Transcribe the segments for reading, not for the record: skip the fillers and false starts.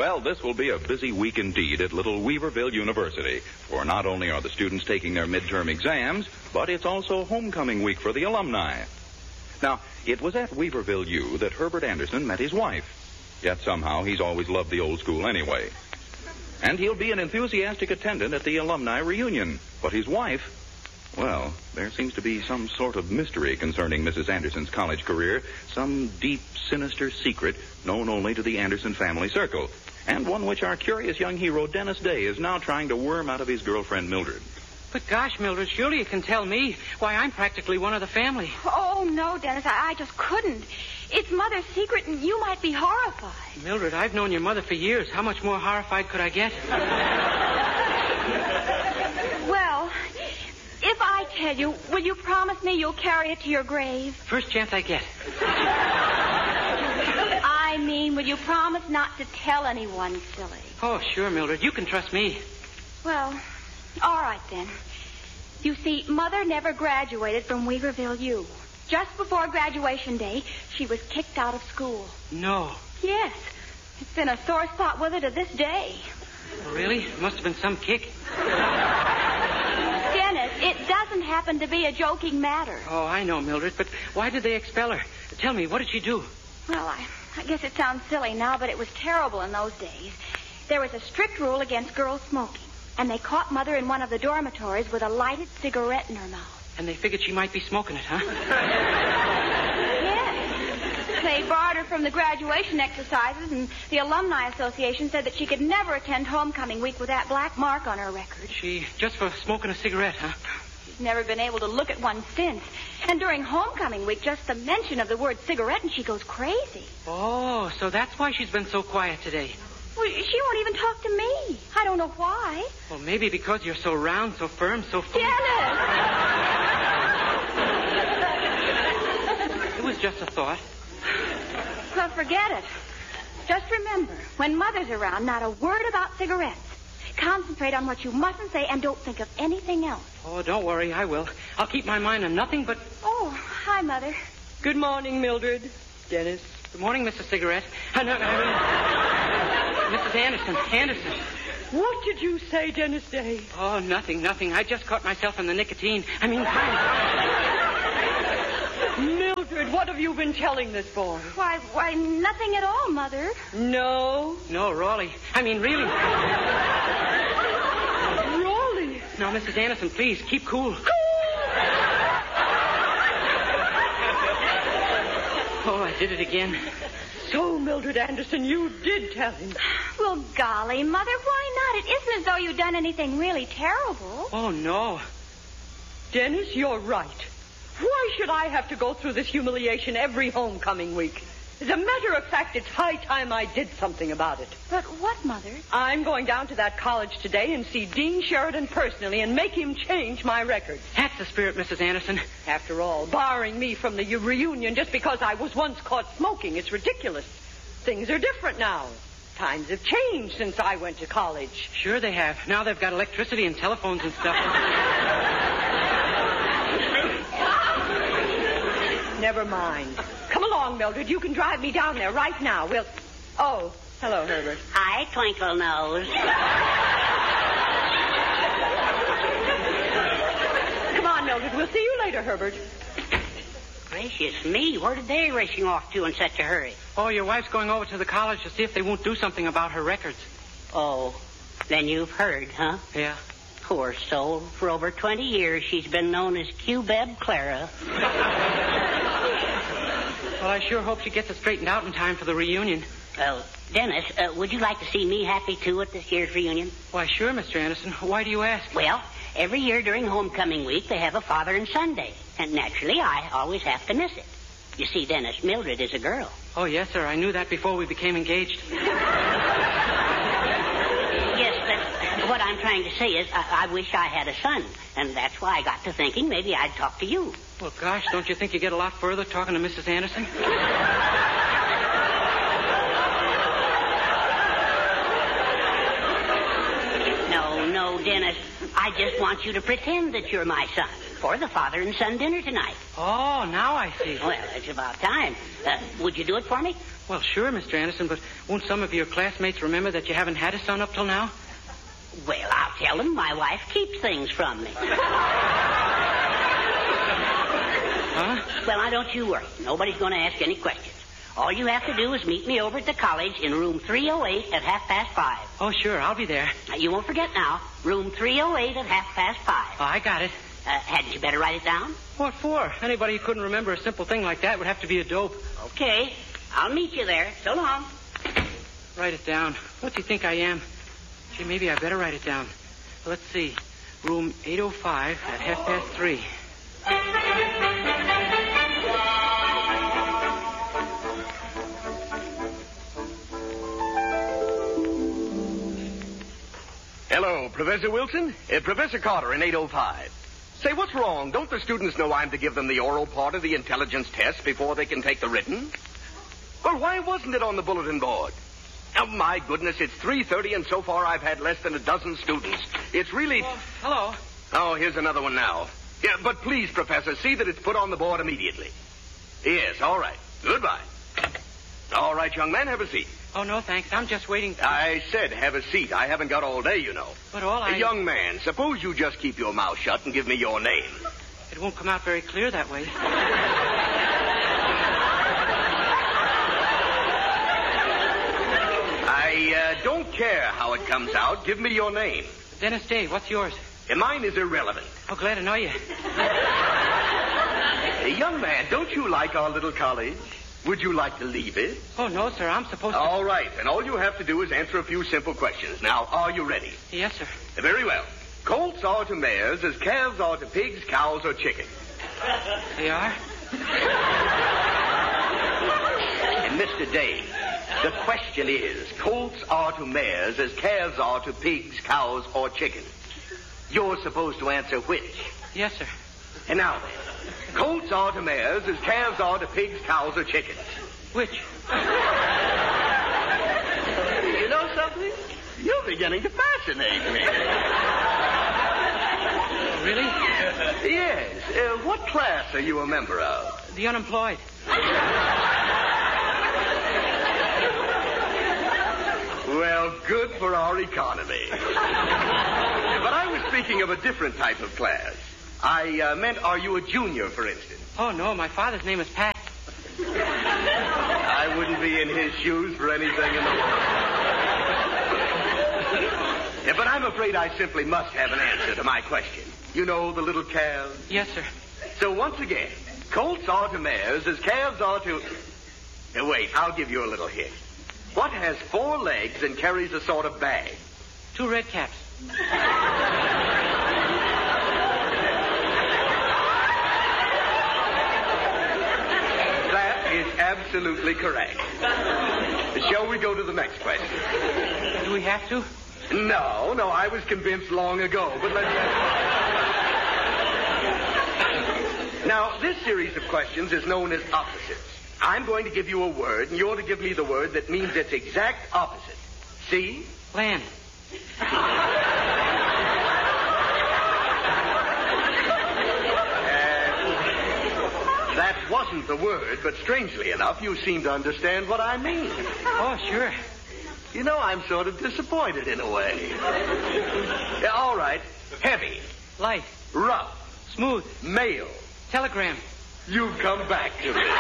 Well, this will be a busy week indeed at Little Weaverville University, for not only are the students taking their midterm exams, but it's also homecoming week for the alumni. Now, it was at Weaverville U that Herbert Anderson met his wife. Yet somehow he's always loved the old school anyway. And he'll be an enthusiastic attendant at the alumni reunion. But his wife, well, there seems to be some sort of mystery concerning Mrs. Anderson's college career, some deep, sinister secret known only to the Anderson family circle, and one which our curious young hero, Dennis Day, is now trying to worm out of his girlfriend, Mildred. But gosh, Mildred, surely you can tell me. Why, I'm practically one of the family. Oh, no, Dennis, I just couldn't. It's Mother's secret, and you might be horrified. Mildred, I've known your mother for years. How much more horrified could I get? Well, if I tell you, will you promise me you'll carry it to your grave? First chance I get. I mean, will you promise not to tell anyone, silly? Oh, sure, Mildred. You can trust me. Well, all right, then. You see, Mother never graduated from Weaverville U. Just before graduation day, she was kicked out of school. No. Yes. It's been a sore spot with her to this day. Really? It must have been some kick. Dennis, it doesn't happen to be a joking matter. Oh, I know, Mildred, but why did they expel her? Tell me, what did she do? Well, I guess it sounds silly now, but it was terrible in those days. There was a strict rule against girls smoking, and they caught Mother in one of the dormitories with a lighted cigarette in her mouth. And they figured she might be smoking it, huh? Yes. They barred her from the graduation exercises, and the Alumni Association said that she could never attend homecoming week with that black mark on her record. She, just for smoking a cigarette, huh? She's never been able to look at one since. And during homecoming week, just the mention of the word cigarette, and she goes crazy. Oh, so that's why she's been so quiet today. Well, she won't even talk to me. I don't know why. Well, maybe because you're so round, so firm, so full. Dennis! It was just a thought. Well, forget it. Just remember, when Mother's around, not a word about cigarettes. Concentrate on what you mustn't say and don't think of anything else. Oh, don't worry, I will. I'll keep my mind on nothing but... Oh, hi, Mother. Good morning, Mildred. Dennis. Good morning, Mrs. Cigarette. Mrs. Anderson. What did you say, Dennis Day? Oh, nothing. I just caught myself in the nicotine. Mildred, what have you been telling this boy? Why, nothing at all, Mother. No? No, Raleigh. Really. Raleigh? Now, Mrs. Anderson, please, keep cool. Oh, I did it again. So, Mildred Anderson, you did tell him. Well, golly, Mother, why not? It isn't as though you've done anything really terrible. Oh, no. Dennis, you're right. Why should I have to go through this humiliation every homecoming week? As a matter of fact, it's high time I did something about it. But what, Mother? I'm going down to that college today and see Dean Sheridan personally and make him change my record. That's the spirit, Mrs. Anderson. After all, barring me from the reunion just because I was once caught smoking, it's ridiculous. Things are different now. Times have changed since I went to college. Sure they have. Now they've got electricity and telephones and stuff. Never mind. Come along, Mildred. You can drive me down there right now. Oh, hello, Herbert. Hi, Twinkle Nose. Come on, Mildred. We'll see you later, Herbert. Gracious me, where did they racing off to in such a hurry? Oh, your wife's going over to the college to see if they won't do something about her records. Oh, then you've heard, huh? Yeah. Poor soul. For over 20 years, she's been known as Q-Beb Clara. Well, I sure hope she gets it straightened out in time for the reunion. Dennis, would you like to see me happy, too, at this year's reunion? Why, sure, Mr. Anderson. Why do you ask? Well, every year during homecoming week, they have a father and son day. And naturally, I always have to miss it. You see, Dennis, Mildred is a girl. Oh, yes, sir. I knew that before we became engaged. Yes, but what I'm trying to say is I wish I had a son. And that's why I got to thinking maybe I'd talk to you. Well, gosh, don't you think you get a lot further talking to Mrs. Anderson? No, Dennis. I just want you to pretend that you're my son for the father and son dinner tonight. Oh, now I see. Well, it's about time. Would you do it for me? Well, sure, Mr. Anderson, but won't some of your classmates remember that you haven't had a son up till now? Well, I'll tell them my wife keeps things from me. Huh? Well, now don't you worry. Nobody's going to ask any questions. All you have to do is meet me over at the college in room 308 at 5:30. Oh, sure, I'll be there. Now, you won't forget now. Room 308 at 5:30. Oh, I got it. Hadn't you better write it down? What for? Anybody who couldn't remember a simple thing like that would have to be a dope. Okay. I'll meet you there. So long. Write it down. What do you think I am? Gee, maybe I better write it down. Let's see. Room 805 at 3:30. Hello, Professor Wilson. Professor Carter in 805. Say, what's wrong? Don't the students know I'm to give them the oral part of the intelligence test before they can take the written? Well, why wasn't it on the bulletin board? Oh, my goodness, it's 3:30, and so far I've had less than a dozen students. It's really... Oh, hello. Oh, here's another one now. Yeah, but please, Professor, see that it's put on the board immediately. Yes, all right. Goodbye. All right, young man, have a seat. Oh, no, thanks. I'm just waiting. I said have a seat. I haven't got all day, you know. But all I... Young man, suppose you just keep your mouth shut and give me your name. It won't come out very clear that way. I don't care how it comes out. Give me your name. Dennis Day, what's yours? And mine is irrelevant. Oh, glad to know you. Hey, young man, don't you like our little college? Would you like to leave it? Oh, no, sir. I'm supposed to... All right, and all you have to do is answer a few simple questions. Now, are you ready? Yes, sir. Very well. Colts are to mares as calves are to pigs, cows, or chickens. They are? And Mr. Day, the question is, colts are to mares as calves are to pigs, cows, or chickens. You're supposed to answer which? Yes, sir. And now then, colts are to mares as calves are to pigs, cows, or chickens. Which? You know something? You're beginning to fascinate me. Really? Yes. What class are you a member of? The unemployed. Well, good for our economy. But I was speaking of a different type of class. I meant, are you a junior, for instance? Oh, no, my father's name is Pat. I wouldn't be in his shoes for anything in the world. Yeah, but I'm afraid I simply must have an answer to my question. You know, the little calves? Yes, sir. So once again, colts are to mares as calves are to... Wait, I'll give you a little hint. What has 4 legs and carries a sort of bag? 2 red caps. That is absolutely correct. Shall we go to the next question? Do we have to? No, I was convinced long ago, but let's... Now, this series of questions is known as opposites. I'm going to give you a word, and you're to give me the word that means its exact opposite. See? Land. That wasn't the word, but strangely enough, you seem to understand what I mean. Oh, sure. You know, I'm sort of disappointed in a way. Yeah, all right. Heavy. Light. Rough. Smooth. Mail. Telegram. You've come back to me.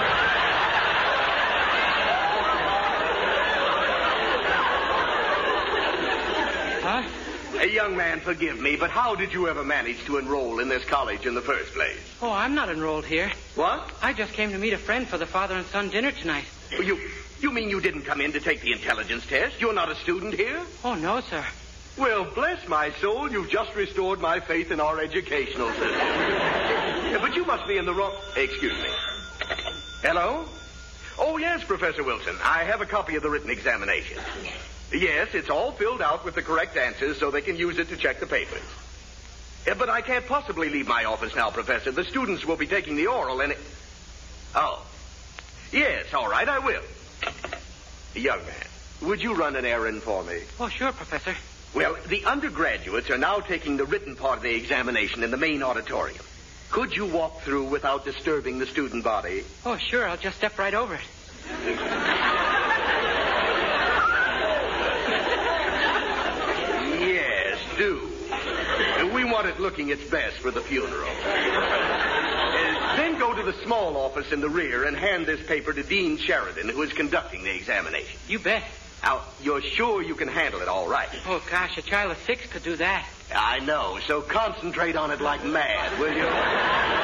Huh? Hey, young man, forgive me, but how did you ever manage to enroll in this college in the first place? Oh, I'm not enrolled here. What? I just came to meet a friend for the father and son dinner tonight. You mean you didn't come in to take the intelligence test? You're not a student here? Oh, no, sir. Well, bless my soul, you've just restored my faith in our educational system. But you must be in the wrong... Excuse me. Hello? Oh, yes, Professor Wilson. I have a copy of the written examination. Yes, it's all filled out with the correct answers so they can use it to check the papers. But I can't possibly leave my office now, Professor. The students will be taking the oral and... Oh. Yes, all right, I will. Young man, would you run an errand for me? Oh, sure, Professor. Well, the undergraduates are now taking the written part of the examination in the main auditorium. Could you walk through without disturbing the student body? Oh, sure, I'll just step right over it. Yes, do. We want it looking its best for the funeral. Then go to the small office in the rear and hand this paper to Dean Sheridan, who is conducting the examination. You bet. Now, you're sure you can handle it all right? Oh, gosh, a child of 6 could do that. I know, so concentrate on it like mad, will you?